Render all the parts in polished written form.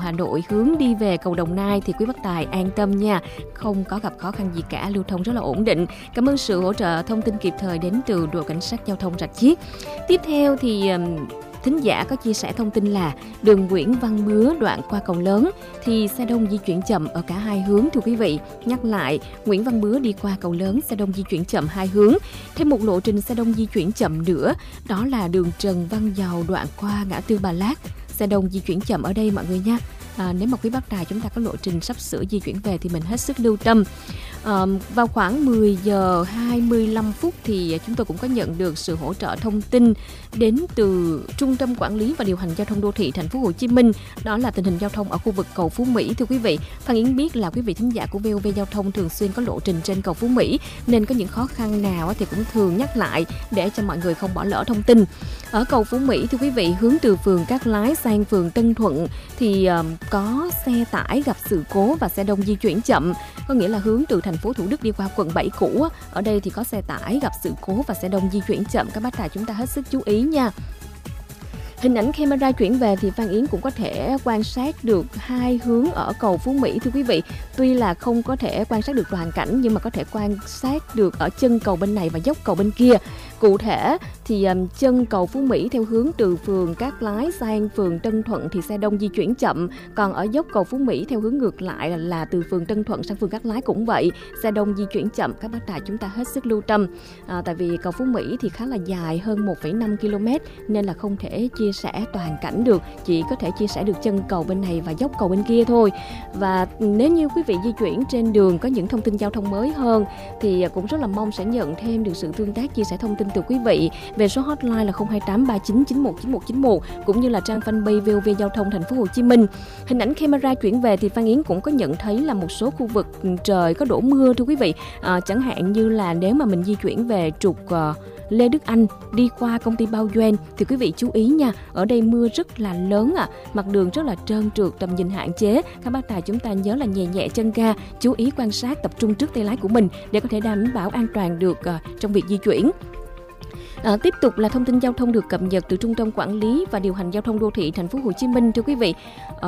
Hà Nội hướng đi về cầu Đồng Nai thì quý bác tài an tâm nha, không có gặp khó khăn gì cả, lưu thông rất là ổn định. Cảm ơn sự hỗ trợ thông tin kịp thời đến từ đội cảnh sát giao thông Rạch Chiếc. Tiếp theo thì thính giả có chia sẻ thông tin là đường Nguyễn Văn Bứa đoạn qua cầu lớn thì xe đông di chuyển chậm ở cả hai hướng. Thưa quý vị, nhắc lại, Nguyễn Văn Bứa đi qua cầu lớn xe đông di chuyển chậm hai hướng. Thêm một lộ trình xe đông di chuyển chậm nữa, đó là đường Trần Văn Dầu đoạn qua ngã tư Bà Lát. Xe đông di chuyển chậm ở đây mọi người nha. Nếu mà quý bác tài chúng ta có lộ trình sắp sửa di chuyển về thì mình hết sức lưu tâm. Vào khoảng 10 giờ 25 phút thì chúng tôi cũng có nhận được sự hỗ trợ thông tin đến từ Trung tâm Quản lý và Điều hành Giao thông Đô thị Thành phố Hồ Chí Minh. Đó là tình hình giao thông ở khu vực cầu Phú Mỹ. Thưa quý vị, Phan Yến biết là quý vị thính giả của VOV Giao thông thường xuyên có lộ trình trên cầu Phú Mỹ nên có những khó khăn nào thì cũng thường nhắc lại để cho mọi người không bỏ lỡ thông tin. Ở cầu Phú Mỹ, thưa quý vị, hướng từ phường Cát Lái sang phường Tân Thuận thì có xe tải gặp sự cố và xe đông di chuyển chậm. Có nghĩa là hướng từ thành phố Thủ Đức đi qua quận 7 cũ, ở đây thì có xe tải gặp sự cố và xe đông di chuyển chậm. Các bác tài chúng ta hết sức chú ý nha. Hình ảnh camera chuyển về thì Phan Yến cũng có thể quan sát được hai hướng ở cầu Phú Mỹ. Thưa quý vị, tuy là không có thể quan sát được toàn cảnh nhưng mà có thể quan sát được ở chân cầu bên này và dốc cầu bên kia. Cụ thể thì chân cầu Phú Mỹ theo hướng từ phường Cát Lái sang phường Tân Thuận thì xe đông di chuyển chậm. Còn ở dốc cầu Phú Mỹ theo hướng ngược lại là từ phường Tân Thuận sang phường Cát Lái cũng vậy, xe đông di chuyển chậm. Các bác tài chúng ta hết sức lưu tâm. Tại vì cầu Phú Mỹ thì khá là dài, hơn 1,5 km nên là không thể chia sẻ toàn cảnh được, chỉ có thể chia sẻ được chân cầu bên này và dốc cầu bên kia thôi. Và nếu như quý vị di chuyển trên đường có những thông tin giao thông mới hơn thì cũng rất là mong sẽ nhận thêm được sự tương tác chia sẻ thông tin từ quý vị về số hotline là 028 39 91 91 91 cũng như là trang fanpage VOV Giao thông Thành phố Hồ Chí Minh. Hình ảnh camera chuyển về thì Phan Yến cũng có nhận thấy là một số khu vực trời có đổ mưa thưa quý vị. Chẳng hạn như là nếu mà mình di chuyển về trục Lê Đức Anh đi qua công ty Bao Doan thì quý vị chú ý nha, ở đây mưa rất là lớn mặt đường rất là trơn trượt, tầm nhìn hạn chế. Các bác tài chúng ta nhớ là nhẹ nhẹ chân ga, chú ý quan sát, tập trung trước tay lái của mình để có thể đảm bảo an toàn được trong việc di chuyển. Tiếp tục là thông tin giao thông được cập nhật từ Trung tâm Quản lý và Điều hành Giao thông Đô thị Thành phố Hồ Chí Minh. Thưa quý vị,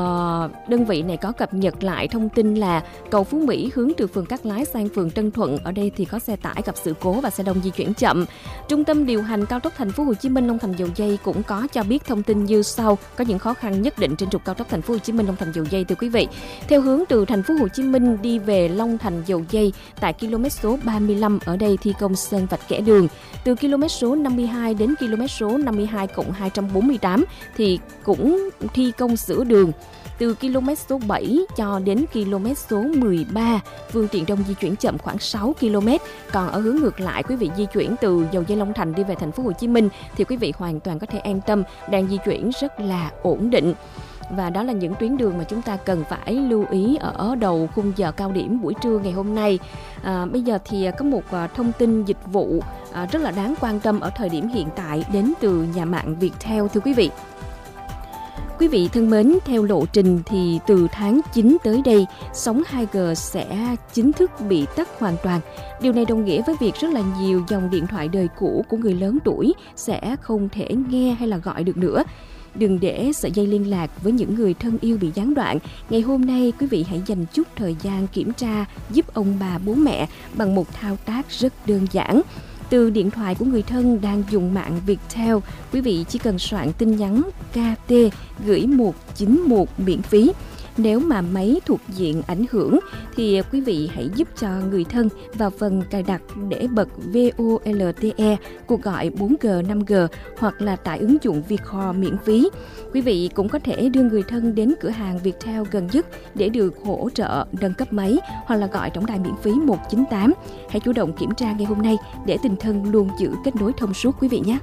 đơn vị này có cập nhật lại thông tin là cầu Phú Mỹ hướng từ phường Cát Lái sang phường Tân Thuận, ở đây thì có xe tải gặp sự cố và xe đông di chuyển chậm. Trung tâm điều hành cao tốc Thành phố Hồ Chí Minh Long Thành Dầu Giây cũng có cho biết thông tin như sau: có những khó khăn nhất định trên trục cao tốc Thành phố Hồ Chí Minh Long Thành Dầu Giây. Thưa quý vị, theo hướng từ Thành phố Hồ Chí Minh đi về Long Thành Dầu Giây tại km số 35, ở đây thi công sơn vạch kẻ đường. Từ km số 52 đến km số 52+248 thì cũng thi công sửa đường. Từ km số 7 cho đến km số 13, phương tiện đông di chuyển chậm khoảng 6 km. Còn ở hướng ngược lại, quý vị di chuyển từ Dầu Giây Long Thành đi về Thành phố Hồ Chí Minh thì quý vị hoàn toàn có thể an tâm, đang di chuyển rất là ổn định. Và đó là những tuyến đường mà chúng ta cần phải lưu ý ở đầu khung giờ cao điểm buổi trưa ngày hôm nay. Bây giờ thì có một thông tin dịch vụ rất là đáng quan tâm ở thời điểm hiện tại đến từ nhà mạng Viettel. Thưa quý vị, quý vị thân mến, theo lộ trình thì từ tháng 9 tới đây, sóng 2G sẽ chính thức bị tắt hoàn toàn. Điều này đồng nghĩa với việc rất là nhiều dòng điện thoại đời cũ của người lớn tuổi sẽ không thể nghe hay là gọi được nữa. Đừng để sợi dây liên lạc với những người thân yêu bị gián đoạn. Ngày hôm nay, quý vị hãy dành chút thời gian kiểm tra giúp ông bà bố mẹ bằng một thao tác rất đơn giản. Từ điện thoại của người thân đang dùng mạng Viettel, quý vị chỉ cần soạn tin nhắn KT gửi 191 miễn phí. Nếu mà máy thuộc diện ảnh hưởng thì quý vị hãy giúp cho người thân vào phần cài đặt để bật VoLTE, cuộc gọi 4G, 5G hoặc là tải ứng dụng Vietcall miễn phí. Quý vị cũng có thể đưa người thân đến cửa hàng Viettel gần nhất để được hỗ trợ nâng cấp máy hoặc là gọi tổng đài miễn phí 198. Hãy chủ động kiểm tra ngày hôm nay để tình thân luôn giữ kết nối thông suốt quý vị nhé.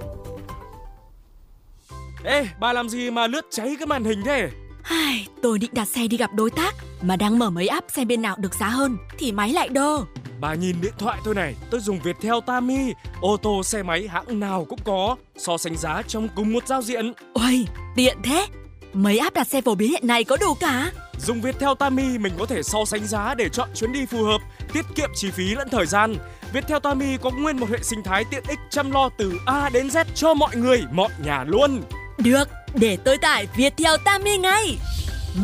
Ê, bà làm gì mà lướt cháy cái màn hình thế? Tôi định đặt xe đi gặp đối tác mà đang mở mấy app xem bên nào được giá hơn thì máy lại đơ. Bà nhìn điện thoại tôi này, tôi dùng Viettel Tami, ô tô xe máy hãng nào cũng có, so sánh giá trong cùng một giao diện. Ôi, tiện thế. Mấy app đặt xe phổ biến hiện nay có đủ cả. Dùng Viettel Tami mình có thể so sánh giá để chọn chuyến đi phù hợp, tiết kiệm chi phí lẫn thời gian. Viettel Tami có nguyên một hệ sinh thái tiện ích chăm lo từ A đến Z cho mọi người, mọi nhà luôn. Được, để tôi tải Viettel Tami ngay.